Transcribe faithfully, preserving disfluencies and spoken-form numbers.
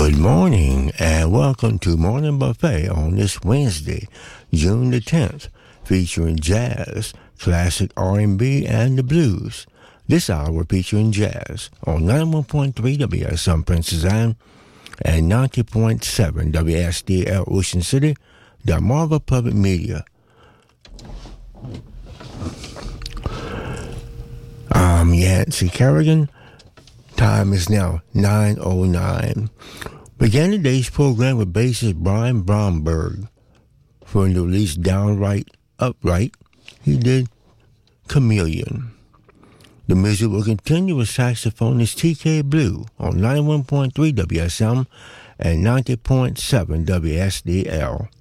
Good morning and welcome to Morning Buffet on this Wednesday, June the tenth, featuring jazz, classic R and B, and the blues. This hour we're featuring jazz on ninety-one point three W S M Princess Anne and ninety point seven W S D L Ocean City, the Marvel Public Media. I'm Yancey Kerrigan. Time is now nine oh nine. Began today's program with bassist Brian Bromberg. For the release Downright Upright, he did Chameleon. The music will continue with saxophonist T K Blue on ninety-one point three W S M and ninety point seven W S D L.